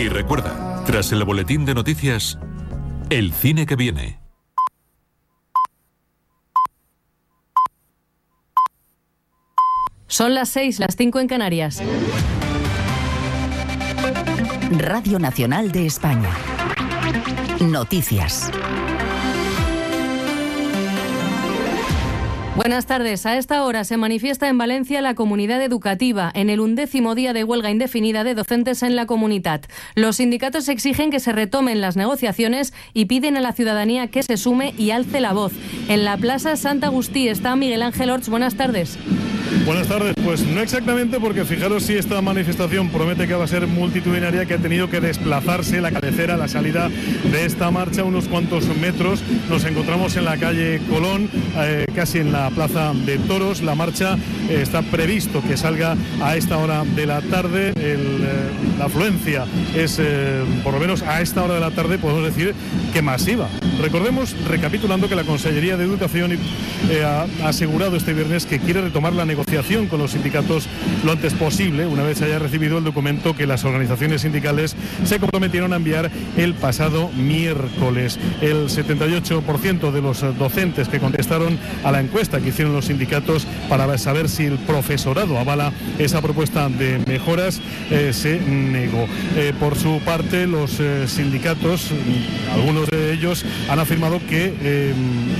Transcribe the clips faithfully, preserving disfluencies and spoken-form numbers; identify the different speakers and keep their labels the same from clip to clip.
Speaker 1: Y recuerda, tras el boletín de noticias, el cine que viene.
Speaker 2: Son las seis, las cinco en Canarias.
Speaker 3: Radio Nacional de España. Noticias.
Speaker 2: Buenas tardes. A esta hora se manifiesta en Valencia la comunidad educativa en el undécimo día de huelga indefinida de docentes en la comunidad. Los sindicatos exigen que se retomen las negociaciones y piden a la ciudadanía que se sume y alce la voz. En la Plaza Sant Agustí está Miguel Ángel Orts. Buenas tardes.
Speaker 4: Buenas tardes. Pues no exactamente, porque fijaros si esta manifestación promete que va a ser multitudinaria, que ha tenido que desplazarse la cabecera, la salida de esta marcha unos cuantos metros. Nos encontramos en la calle Colón, eh, casi en la Plaza de Toros. La marcha eh, está previsto que salga a esta hora de la tarde. El, eh, la afluencia es, eh, por lo menos a esta hora de la tarde, podemos decir que masiva. Recordemos, recapitulando, que la Consellería de Educación eh, ha asegurado este viernes que quiere retomar la negociación con los sindicatos lo antes posible, una vez haya recibido el documento que las organizaciones sindicales se comprometieron a enviar el pasado miércoles. El setenta y ocho por ciento de los docentes que contestaron a la encuesta que hicieron los sindicatos para saber si el profesorado avala esa propuesta de mejoras eh, se negó. Eh, por su parte, los eh, sindicatos, algunos de ellos, han afirmado que eh,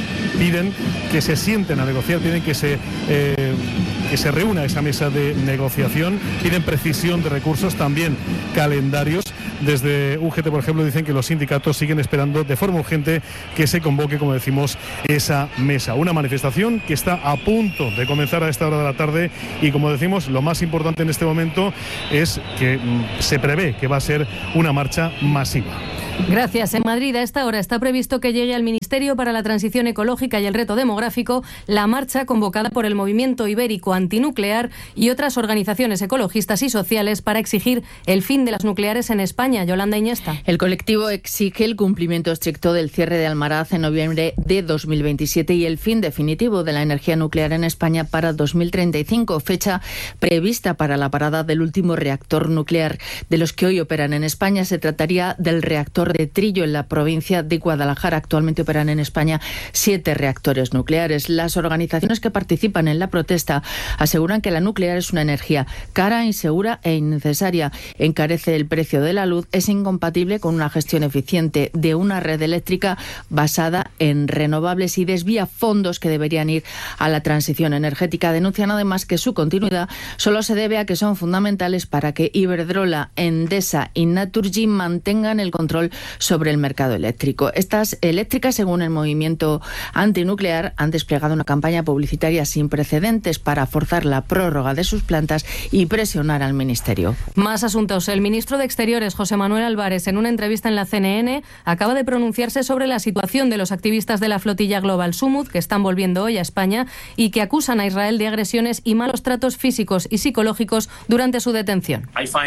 Speaker 4: piden que se sienten a negociar, piden que se eh, que se reúna esa mesa de negociación, piden precisión de recursos, también calendarios. Desde U G T, por ejemplo, dicen que los sindicatos siguen esperando de forma urgente que se convoque, como decimos, esa mesa. Una manifestación que está a punto de comenzar a esta hora de la tarde y, como decimos, lo más importante en este momento es que mmm, se prevé que va a ser una marcha masiva.
Speaker 2: Gracias. En Madrid, a esta hora está previsto que llegue al Ministerio para la Transición Ecológica y el Reto Demográfico la marcha convocada por el Movimiento Ibérico Antinuclear y otras organizaciones ecologistas y sociales para exigir el fin de las nucleares en España. Yolanda Iñesta.
Speaker 5: El colectivo exige el cumplimiento estricto del cierre de Almaraz en noviembre de dos mil veintisiete y el fin definitivo de la energía nuclear en España para dos mil treinta y cinco, fecha prevista para la parada del último reactor nuclear. De los que hoy operan en España, se trataría del reactor de Trillo en la provincia de Guadalajara. Actualmente operan en España siete reactores nucleares. Las organizaciones que participan en la protesta aseguran que la nuclear es una energía cara, insegura e innecesaria. Encarece el precio de la luz, es incompatible con una gestión eficiente de una red eléctrica basada en renovables y desvía fondos que deberían ir a la transición energética. Denuncian además que su continuidad solo se debe a que son fundamentales para que Iberdrola, Endesa y Naturgy mantengan el control sobre el mercado eléctrico. Estas eléctricas, según el movimiento antinuclear, han desplegado una campaña publicitaria sin precedentes para forzar la prórroga de sus plantas y presionar al Ministerio.
Speaker 2: Más asuntos. El ministro de Exteriores, José Manuel Álvarez, en una entrevista en la C N N, acaba de pronunciarse sobre la situación de los activistas de la flotilla Global Sumud, que están volviendo hoy a España y que acusan a Israel de agresiones y malos tratos físicos y psicológicos durante su detención.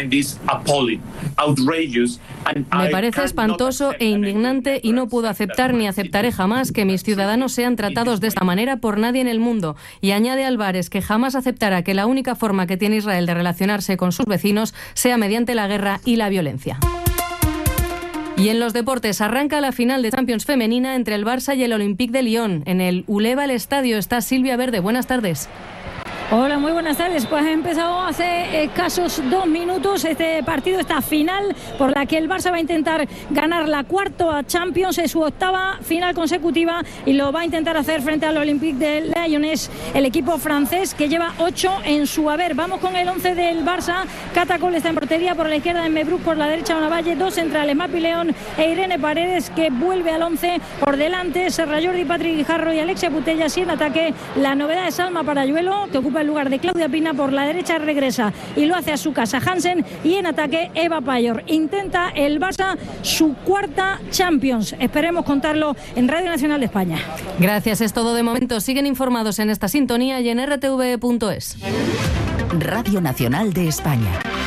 Speaker 2: Me parece espantoso e indignante y no puedo aceptar ni aceptaré jamás que mis ciudadanos sean tratados de esta manera por nadie en el mundo. Y añade Álvarez que jamás aceptará que la única forma que tiene Israel de relacionarse con sus vecinos sea mediante la guerra y la violencia. Y en los deportes, arranca la final de Champions femenina entre el Barça y el Olympique de Lyon. En el Uleva, el estadio, está Silvia Verde. Buenas tardes.
Speaker 6: Hola, muy buenas tardes. Pues ha empezado hace escasos dos minutos este partido, esta final por la que el Barça va a intentar ganar la cuarta Champions, es su octava final consecutiva y lo va a intentar hacer frente al Olympique de Lyonnais, el equipo francés que lleva ocho en su haber. Vamos con el once del Barça. Catacol está en portería, por la izquierda en Mebruk, por la derecha Onavalle, dos centrales, Mapi León e Irene Paredes, que vuelve al once. Por delante Serra Jordi, Patrick Guijarro y Alexia Putellas, y en ataque la novedad es Alma Parayuelo, que ocupa el lugar de Claudia Pina. Por la derecha regresa y lo hace a su casa Hansen, y en ataque Eva Payor. Intenta el Barça su cuarta Champions. Esperemos contarlo en Radio Nacional de España.
Speaker 2: Gracias, es todo de momento. Siguen informados en esta sintonía y en r t v punto es.
Speaker 3: Radio Nacional de España.